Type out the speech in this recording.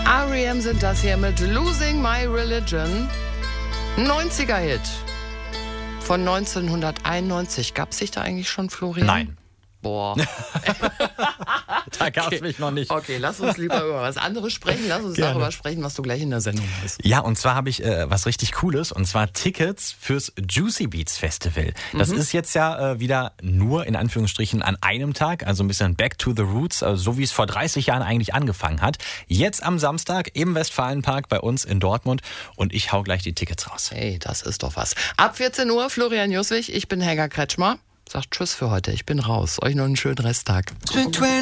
R.E.M. sind das hier mit Losing My Religion. 90er-Hit von 1991. Gab es sich da eigentlich schon, Florian? Nein. Boah. Da gab es mich noch nicht. Okay, lass uns lieber über was anderes sprechen. Lass uns darüber sprechen, was du gleich in der Sendung hast. Ja, und zwar habe ich was richtig Cooles, und zwar Tickets fürs Juicy Beats Festival. Das ist jetzt ja wieder nur in Anführungsstrichen an einem Tag, also ein bisschen back to the roots, also so wie es vor 30 Jahren eigentlich angefangen hat. Jetzt am Samstag im Westfalenpark bei uns in Dortmund, und ich hau gleich die Tickets raus. Hey, das ist doch was. Ab 14 Uhr, Florian Juswig, ich bin Helga Kretschmer. Sagt Tschüss für heute, ich bin raus. Euch noch einen schönen Resttag.